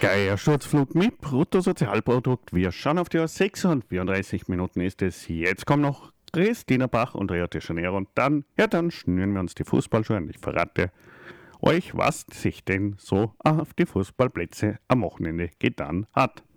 Geier Sturzflug mit Bruttosozialprodukt. Wir schauen auf die Uhr. 36 Minuten ist es. Jetzt kommen noch Christina Bach und Rio de Janeiro und dann schnüren wir uns die Fußballschuhe und ich verrate euch, was sich denn so auf die Fußballplätze am Wochenende getan hat.